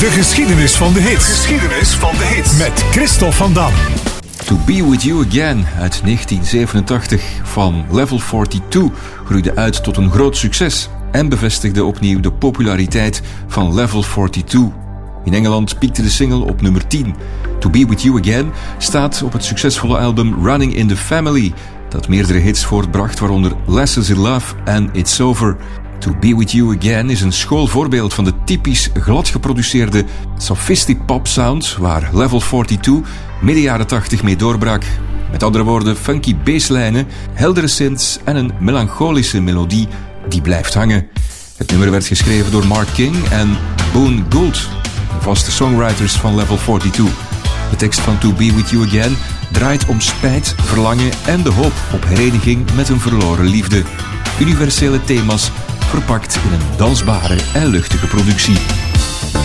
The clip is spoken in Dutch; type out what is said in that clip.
De geschiedenis van de hits. Geschiedenis van de hits. Met Christophe van Dam. To Be With You Again uit 1987 van Level 42 groeide uit tot een groot succes en bevestigde opnieuw de populariteit van Level 42. In Engeland piekte de single op nummer 10. To Be With You Again staat op het succesvolle album Running in the Family, dat meerdere hits voortbracht, waaronder Lessons in Love en It's Over. To Be With You Again is een schoolvoorbeeld van de typisch glad geproduceerde sophistic pop sound waar Level 42 midden jaren 80 mee doorbrak. Met andere woorden, funky basslijnen, heldere synths en een melancholische melodie die blijft hangen. Het nummer werd geschreven door Mark King en Boone Gould, de vaste songwriters van Level 42. De tekst van To Be With You Again draait om spijt, verlangen en de hoop op hereniging met een verloren liefde. Universele thema's verpakt in een dansbare en luchtige productie.